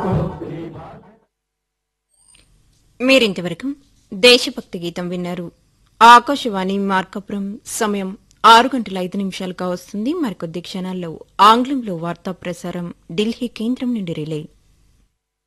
మీరింతవరకు దేశభక్తి గీతం విన్నారు. ఆకాశవాణి మార్కాపురం సమయం 6:05 వస్తుంది. మరికొద్ది క్షణాల్లో ఆంగ్లంలో వార్తా ప్రసారం ఢిల్లీ కేంద్రం నుండి రిలే.